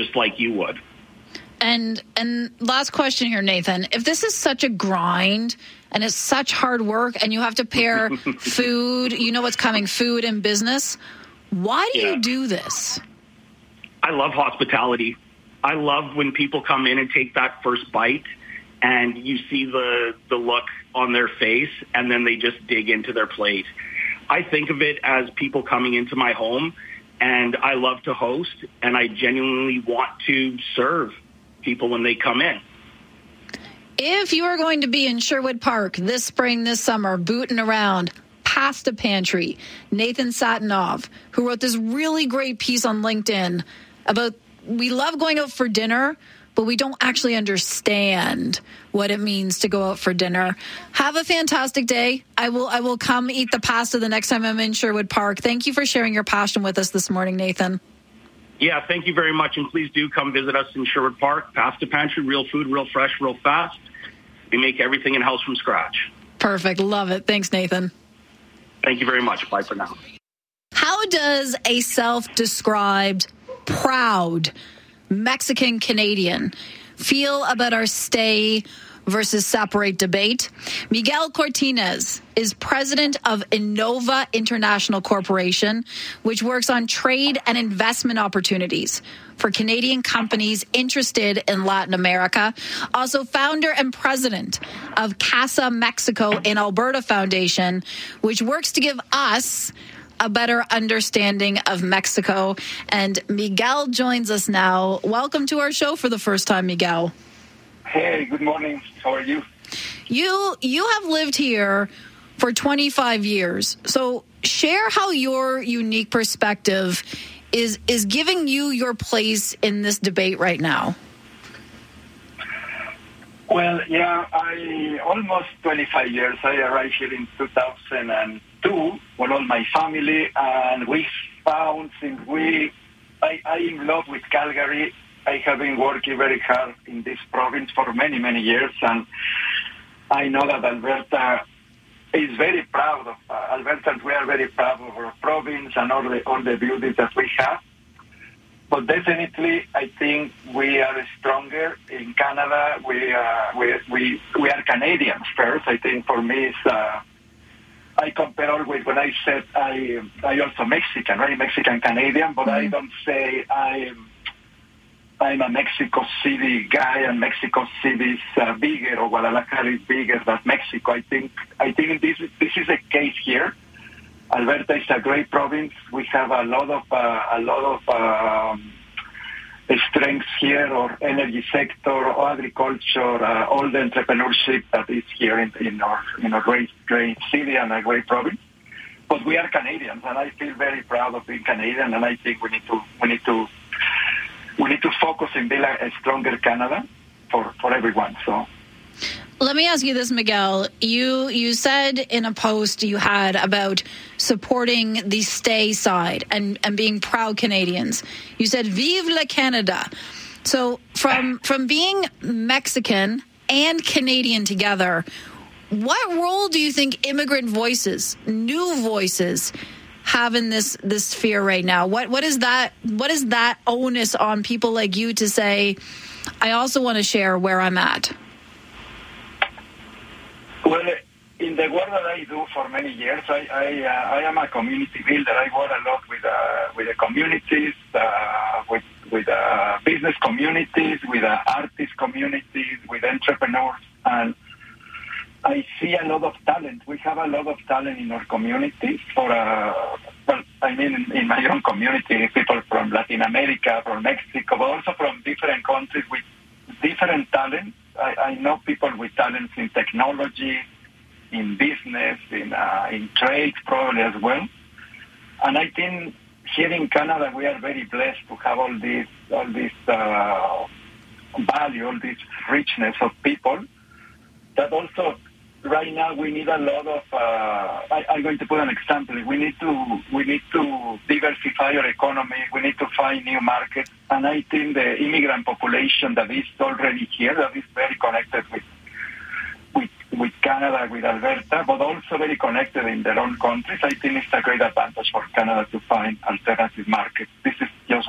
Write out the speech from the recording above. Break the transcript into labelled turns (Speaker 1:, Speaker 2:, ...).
Speaker 1: just like you would.
Speaker 2: And last question here, Nathan. If this is such a grind and it's such hard work and you have to pair food, you know what's coming, food and business, why do you do this?
Speaker 1: I love hospitality. I love when people come in and take that first bite and you see the look on their face and then they just dig into their plate. I think of it as people coming into my home, and I love to host, and I genuinely want to serve people when they come in.
Speaker 2: If you are going to be in Sherwood Park this spring, this summer, booting around, Pasta Pantry, Nathan Satanov, who wrote this really great piece on LinkedIn about we love going out for dinner, but we don't actually understand what it means to go out for dinner. Have a fantastic day. I will come eat the pasta the next time I'm in Sherwood Park. Thank you for sharing your passion with us this morning, Nathan.
Speaker 1: Yeah, thank you very much. And please do come visit us in Sherwood Park. Pasta Pantry, real food, real fresh, real fast. We make everything in-house from scratch.
Speaker 2: Perfect. Love it. Thanks, Nathan.
Speaker 1: Thank you very much. Bye for now.
Speaker 2: How does a self-described proud Mexican Canadian feel about our stay versus separate debate? Miguel Cortines is president of Innova International Corporation, which works on trade and investment opportunities for Canadian companies interested in Latin America. Also founder and president of Casa Mexico in Alberta Foundation, which works to give us a better understanding of Mexico. And Miguel joins us now. Welcome to our show for the first time, Miguel.
Speaker 3: Hey, good morning. How are you?
Speaker 2: You have lived here for 25 years. So share how your unique perspective is giving you your place in this debate right now.
Speaker 3: Well, yeah, I almost 25 years. I arrived here in 2002 with all my family, and we found since I in love with Calgary. I have been working very hard in this province for many, many years, and I know that Alberta is very proud of Albertans. We are very proud of our province and all the beauty that we have. But definitely, I think we are stronger in Canada. We are Canadians first. I think for me, it's, I compare always when I said I also Mexican, right? Mexican Canadian, but I don't say I'm a Mexico City guy, and Mexico City is bigger, or Guadalajara is bigger than Mexico. I think this is a case here. Alberta is a great province. We have a lot of strengths here, or energy sector, or agriculture, all the entrepreneurship that is here in our great city and a great province. But we are Canadians, and I feel very proud of being Canadian. And I think we need to focus and build a stronger Canada for everyone. So.
Speaker 2: Let me ask you this, Miguel. You said in a post you had about supporting the stay side and being proud Canadians. You said, Vive la Canada. So from being Mexican and Canadian together, what role do you think immigrant voices, new voices, have in this sphere right now? What is that onus on people like you to say, I also want to share where I'm at?
Speaker 3: Well, in the work that I do for many years, I am a community builder. I work a lot with the communities, with business communities, with artist communities, with entrepreneurs, and I see a lot of talent. We have a lot of talent in our communities. In my own community, people from Latin America, from Mexico, but also from different countries with different talents. I know people with talents in technology, in business, in trade, probably as well. And I think here in Canada, we are very blessed to have all this value, all this richness of people. That also, right now, we need a lot of. I'm going to put an example. We need to diversify our economy. We need to find new markets. And I think the immigrant population that is already here, that is very connected with Canada, with Alberta, but also very connected in their own countries, I think it's a great advantage for Canada to find alternative markets. This is just